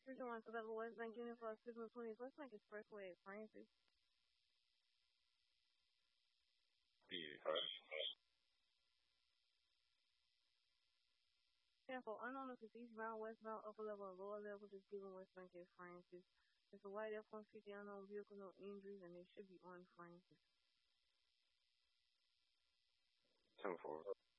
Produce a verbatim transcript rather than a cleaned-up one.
Three one to level West Bank Unit for Signal twenty West Bank Expressway at Francis. B, hi. Yeah, for unknown if it's eastbound, westbound, upper level, or lower level, just given West Bank at Francis. It's a white F one fifty unknown vehicle, no injuries, and it should be on Francis. ten four.